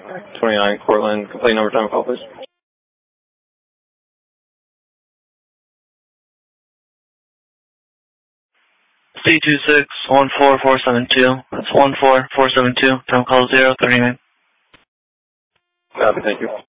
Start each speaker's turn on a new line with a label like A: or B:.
A: 29 Cortland. Complaint number, time of call, please.
B: C26-14472. That's 14472. Time call 039.
A: Copy, thank you.